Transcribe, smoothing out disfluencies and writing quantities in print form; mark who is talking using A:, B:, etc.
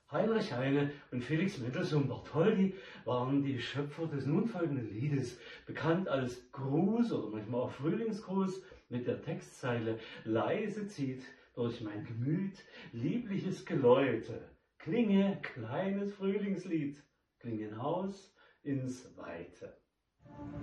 A: Heinrich Heine und Felix Mendelssohn-Bartholdy waren die Schöpfer des nun folgenden Liedes, bekannt als Gruß oder manchmal auch Frühlingsgruß mit der Textzeile: Leise zieht durch mein Gemüt liebliches Geläute, klinge kleines Frühlingslied, klinge hinaus ins Weite.